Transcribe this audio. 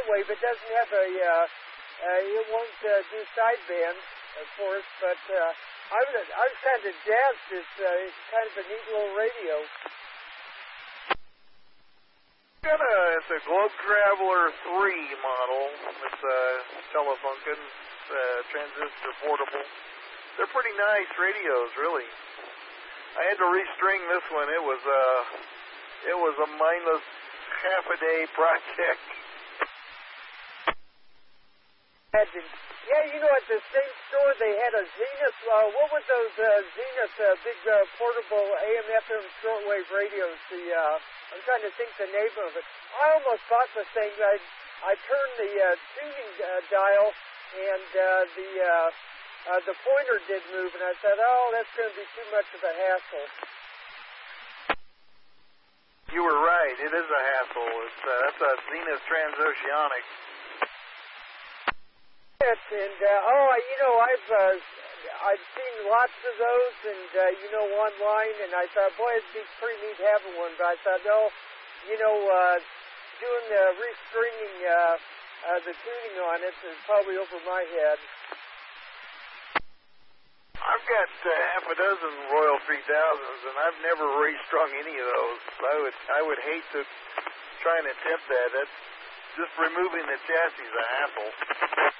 shortwave. It doesn't have it won't do sideband, of course, but I was kind of jazzed. It's kind of a neat little radio. It's a Globe Traveler 3 model. It's a Telefunken, transistor portable. They're pretty nice radios, really. I had to restring this one. It was a mindless half-a-day project. Yeah, you know, at the same store they had a Zenith. What were those Zenith big portable AM/FM shortwave radios? I'm trying to think the name of it. I almost bought the thing. I turned the tuning dial, and the pointer did move, and I said, "Oh, that's going to be too much of a hassle." You were right. It is a hassle. That's a Zenith Transoceanic. And I've seen lots of those, and online, and I thought, boy, it'd be pretty neat having one. But I thought, no, doing the restringing the tuning on it is probably over my head. I've got half a dozen Royal 3000s, and I've never restrung any of those. I would hate to try and attempt that. That's just removing the chassis is a hassle.